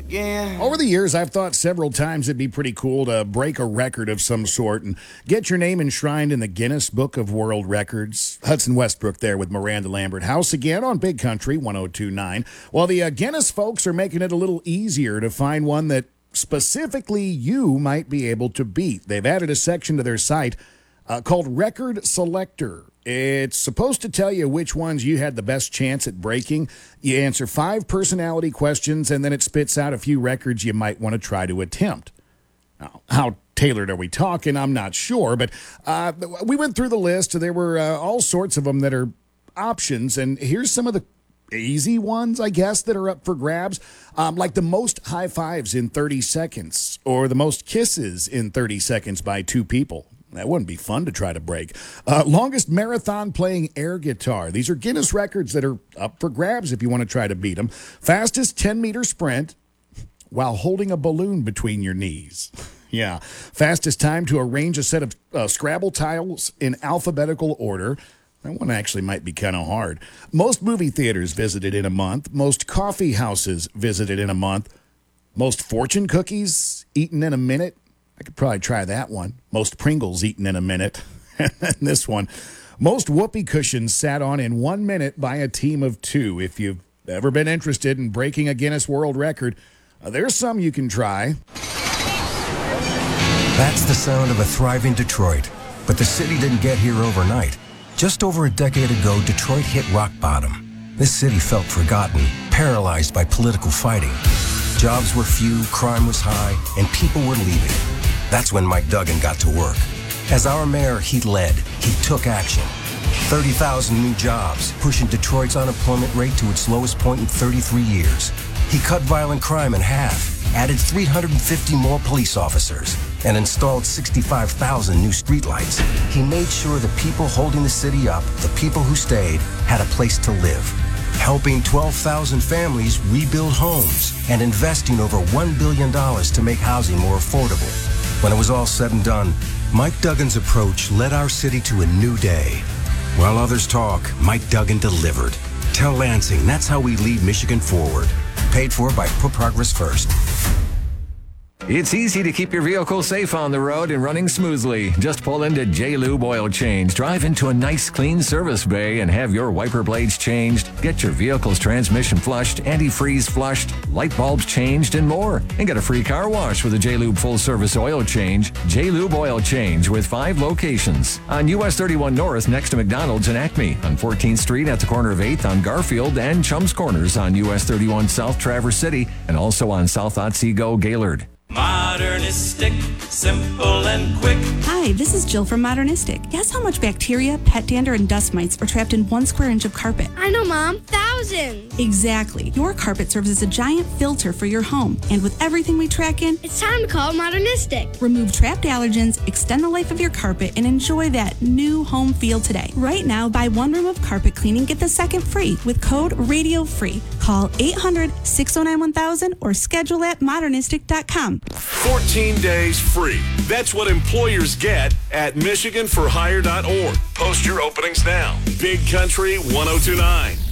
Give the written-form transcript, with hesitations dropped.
again. Over the years, I've thought several times it'd be pretty cool to break a record of some sort and get your name enshrined in the Guinness Book of World Records. Hudson Westbrook there with Miranda Lambert. House again on Big Country 102.9. Well, the Guinness folks are making it a little easier to find one that specifically you might be able to beat. They've added a section to their site called Record Selector. It's supposed to tell you which ones you had the best chance at breaking. You answer 5 personality questions, and then it spits out a few records you might want to try to attempt. Now, how tailored are we talking? I'm not sure, but we went through the list. There were all sorts of them that are options, and here's some of the easy ones, I guess, that are up for grabs, like the most high fives in 30 seconds or the most kisses in 30 seconds by 2 people. That wouldn't be fun to try to break. Longest marathon playing air guitar. These are Guinness records that are up for grabs if you want to try to beat them. Fastest 10-meter sprint while holding a balloon between your knees. Yeah. Fastest time to arrange a set of Scrabble tiles in alphabetical order. That one actually might be kind of hard. Most movie theaters visited in a month. Most coffee houses visited in a month. Most fortune cookies eaten in a minute. I could probably try that one. Most Pringles eaten in a minute. And then this one. Most whoopee cushions sat on in 1 minute by a team of 2. If you've ever been interested in breaking a Guinness World Record, there's some you can try. That's the sound of a thriving Detroit. But the city didn't get here overnight. Just over a decade ago, Detroit hit rock bottom. This city felt forgotten, paralyzed by political fighting. Jobs were few, crime was high, and people were leaving. That's when Mike Duggan got to work. As our mayor, he led. He took action. 30,000 new jobs, pushing Detroit's unemployment rate to its lowest point in 33 years. He cut violent crime in half, added 350 more police officers, and installed 65,000 new streetlights. He made sure the people holding the city up, the people who stayed, had a place to live. Helping 12,000 families rebuild homes and investing over $1 billion to make housing more affordable. When it was all said and done, Mike Duggan's approach led our city to a new day. While others talk, Mike Duggan delivered. Tell Lansing that's how we lead Michigan forward. Paid for by Put Progress First. It's easy to keep your vehicle safe on the road and running smoothly. Just pull into J-Lube Oil Change, drive into a nice clean service bay and have your wiper blades changed, get your vehicle's transmission flushed, antifreeze flushed, light bulbs changed, and more. And get a free car wash with a J-Lube full service oil change. J-Lube Oil Change with 5 locations. On US 31 North next to McDonald's and Acme. On 14th Street at the corner of 8th on Garfield and Chums Corners on US 31 South Traverse City and also on South Otsego Gaylord. Modernistic, simple and quick. Hi, this is Jill from Modernistic. Guess how much bacteria, pet dander, and dust mites are trapped in 1 square inch of carpet? I know, Mom. Thousands. Exactly. Your carpet serves as a giant filter for your home. And with everything we track in, it's time to call Modernistic. Remove trapped allergens, extend the life of your carpet, and enjoy that new home feel today. Right now, buy 1 room of carpet cleaning, get the second free with code RADIOFREE. Call 800-609-1000 or schedule at modernistic.com. 14 days free. That's what employers get at MichiganForHire.org. Post your openings now. Big Country 102.9.